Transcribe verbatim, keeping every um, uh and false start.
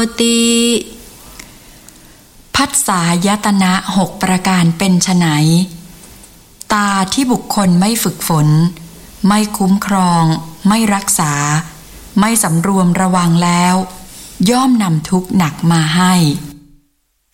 ติภัสสายตนะหกประการเป็นไฉนตาที่บุคคลไม่ฝึกฝนไม่คุ้มครองไม่รักษาไม่สำรวมระวังแล้วย่อมนำทุกข์หนักมาให้